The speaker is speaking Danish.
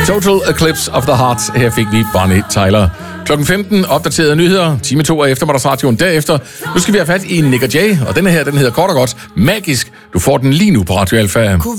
Total Eclipse of the Heart. Her fik vi Bonnie Tyler. Klokken 15 opdaterede nyheder. Time 2 af eftermiddagsradioen derefter. Nu skal vi have fat i Nick og Jay, og denne her, den hedder kort og godt Magisk. Du får den lige nu på Radio Alpha.